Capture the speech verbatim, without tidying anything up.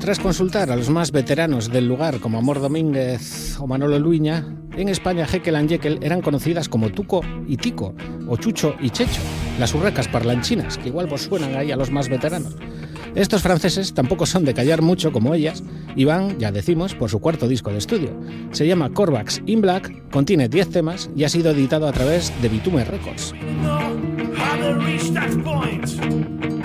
Tras consultar a los más veteranos del lugar como Amor Domínguez o Manolo Luña, en España Jekyll and Jekyll eran conocidas como Tuco y Tico, o Chucho y Checho, las urracas parlanchinas, que igual vos suenan ahí a los más veteranos. Estos franceses tampoco son de callar mucho como ellas y van, ya decimos, por su cuarto disco de estudio. Se llama Kovacs in Black, contiene diez temas y ha sido editado a través de Bitume Records.